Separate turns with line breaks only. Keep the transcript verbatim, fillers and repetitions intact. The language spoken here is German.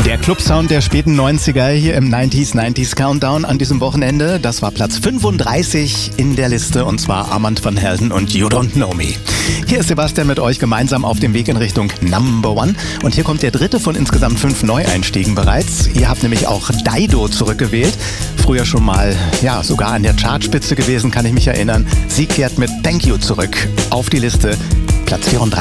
Der Clubsound der späten neunziger hier im neunziger neunziger Countdown an diesem Wochenende. Das war Platz fünfunddreißig in der Liste, und zwar Armand van Helden und You Don't Know Me. Hier ist Sebastian mit euch gemeinsam auf dem Weg in Richtung Number One. Und hier kommt der dritte von insgesamt fünf Neueinstiegen bereits. Ihr habt nämlich auch Dido zurückgewählt. Früher schon mal, ja, sogar an der Chartspitze gewesen, kann ich mich erinnern. Sie kehrt mit Thank You zurück auf die Liste. Platz vierunddreißig.